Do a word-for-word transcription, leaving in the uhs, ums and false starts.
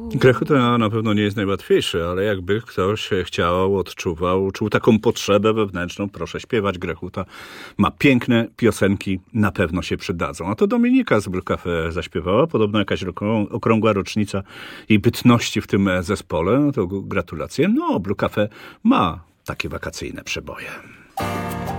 Grechuta na pewno nie jest najłatwiejszy, ale jakby ktoś chciał, odczuwał, czuł taką potrzebę wewnętrzną, proszę śpiewać Grechuta. Ma piękne piosenki, na pewno się przydadzą. A to Dominika z Blue Cafe zaśpiewała, podobno jakaś okrągła rocznica jej bytności w tym zespole. No to gratulacje. No, Blue Cafe ma takie wakacyjne przeboje.